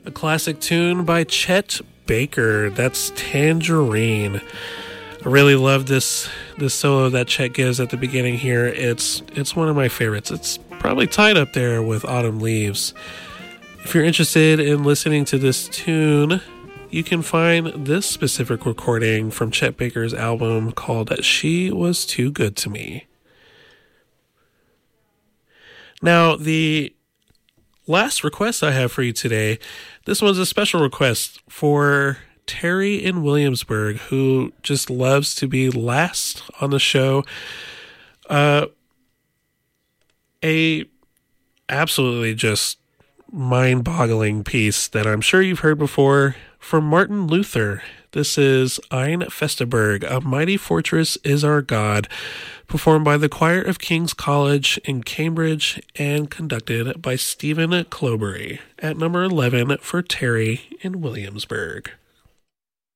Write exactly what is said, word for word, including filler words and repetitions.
A classic tune by Chet Baker. That's Tangerine. I really love this this solo that Chet gives at the beginning here. It's it's one of my favorites. It's probably tied up there with Autumn Leaves. If you're interested in listening to this tune, you can find this specific recording from Chet Baker's album called She Was Too Good to Me. Now, the last request I have for you today, this one's a special request for Terry in Williamsburg, who just loves to be last on the show. Uh, a absolutely just mind-boggling piece that I'm sure you've heard before from Martin Luther. This is Ein Festeberg, A Mighty Fortress is Our God, performed by the Choir of King's College in Cambridge and conducted by Stephen Clobury at number eleven for Terry in Williamsburg.